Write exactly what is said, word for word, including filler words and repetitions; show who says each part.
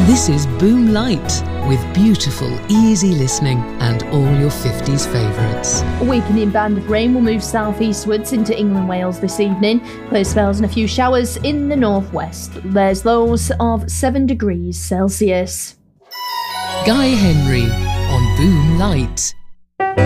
Speaker 1: This is Boom Light, with beautiful, easy listening and all your fifties favourites.
Speaker 2: A weakening band of rain will move southeastwards into England, Wales this evening. Clear spells and a few showers in the northwest. There's lows of seven degrees Celsius.
Speaker 1: Guy Henry on Boom Light.